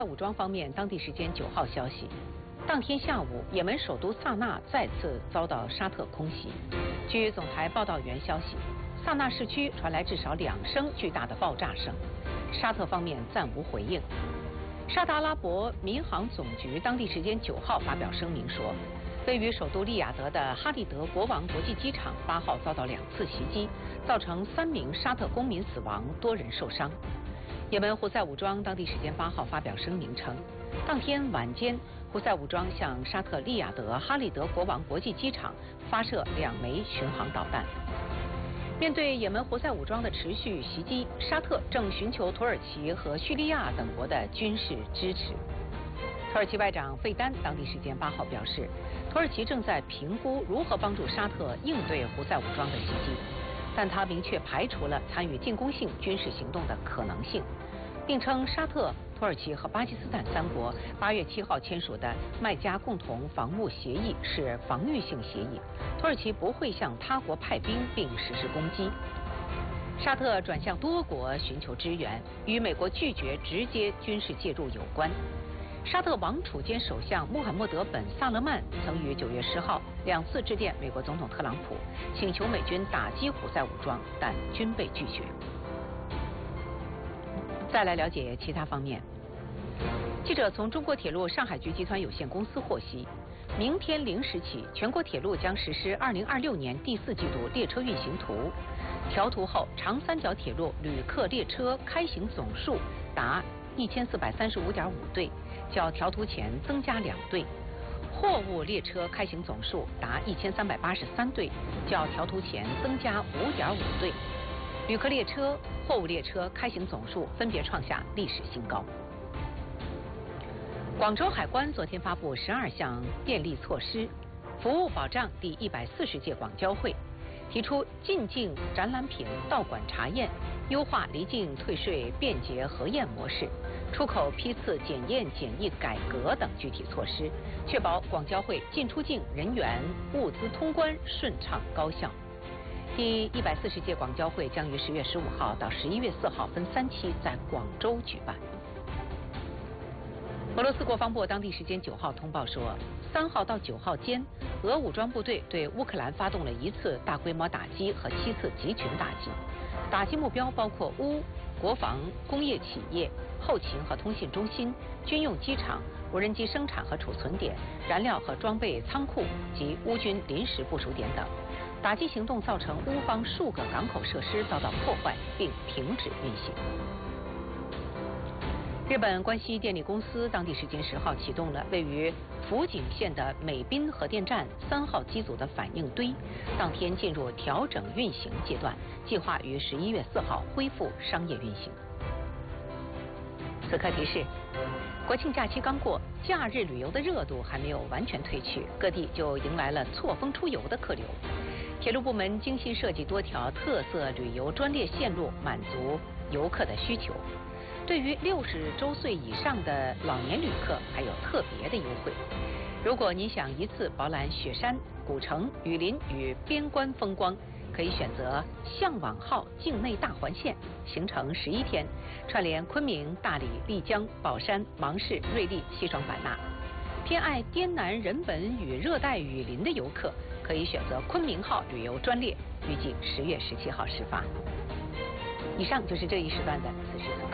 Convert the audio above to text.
武装方面，当地时间9号消息，当天下午，也门首都萨那再次遭到沙特空袭。据总台报道员消息，萨那市区传来至少2声巨大的爆炸声，沙特方面暂无回应。沙特阿拉伯民航总局当地时间9号发表声明说，位于首都利雅得的哈利德国王国际机场8号遭到2次袭击，造成3名沙特公民死亡，多人受伤。也门胡塞武装当地时间8号发表声明称，当天晚间，胡塞武装向沙特利雅得哈利德国王国际机场发射2枚巡航导弹。面对也门胡塞武装的持续袭击，沙特正寻求土耳其和叙利亚等国的军事支持。土耳其外长费丹当地时间8号表示，土耳其正在评估如何帮助沙特应对胡塞武装的袭击，但他明确排除了参与进攻性军事行动的可能性，并称沙特、土耳其和巴基斯坦3国8月7号签署的麦加共同防务协议是防御性协议，土耳其不会向他国派兵并实施攻击。沙特转向多国寻求支援，与美国拒绝直接军事介入有关。沙特王储兼首相穆罕默德本萨勒曼曾于9月10号2次致电美国总统特朗普，请求美军打击胡塞武装，但均被拒绝。再来了解其他方面。记者从中国铁路上海局集团有限公司获悉，明天0时起，全国铁路将实施2026年第4季度列车运行图。调图后，长三角铁路旅客列车开行总数达1435.5对，较调图前增加2对；货物列车开行总数达1383对，较调图前增加5.5对。旅客列车、货物列车开行总数分别创下历史新高。广州海关昨天发布12项便利措施，服务保障第140届广交会，提出进境展览品到馆查验、优化离境退税便捷核验模式、出口批次检验检疫改革等具体措施，确保广交会进出境人员、物资通关顺畅高效。第140届广交会将于10月15号到11月4号分3期在广州举办。俄罗斯国防部当地时间9号通报说，3号到9号间，俄武装部队对乌克兰发动了1次大规模打击和7次集群打击，打击目标包括乌、国防、工业企业、后勤和通信中心、军用机场、无人机生产和储存点、燃料和装备仓库及乌军临时部署点等。打击行动造成乌方数个港口设施遭到破坏，并停止运行。日本关西电力公司当地时间10号启动了位于福井县的美滨核电站3号机组的反应堆，当天进入调整运行阶段，计划于11月4号恢复商业运行。此刻提示：国庆假期刚过，假日旅游的热度还没有完全退去，各地就迎来了错峰出游的客流。铁路部门精心设计多条特色旅游专列线路，满足游客的需求。对于60周岁以上的老年旅客，还有特别的优惠。如果您想一次饱览雪山、古城、雨林与边关风光，可以选择向往号境内大环线，行程11天，串联昆明、大理、丽江、宝山、芒市、瑞丽、西双版纳。偏爱滇南人文与热带雨林的游客，可以选择昆明号旅游专列，预计10月17号始发。以上就是这一时段的此时此刻。